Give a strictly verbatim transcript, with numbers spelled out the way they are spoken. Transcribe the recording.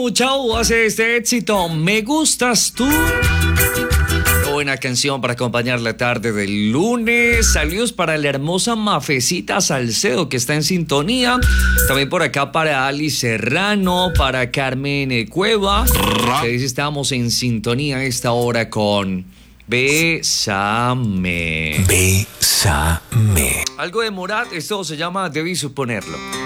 Chau hace este éxito, Me Gustas Tú. Qué buena canción para acompañar la tarde del lunes. Saludos para la hermosa Mafecita Salcedo, que está en sintonía. También por acá para Ali Serrano, para Carmen Cueva, que dice: estamos en sintonía a esta hora con Bésame. Bésame. Algo de Morat, esto se llama Debí Suponerlo.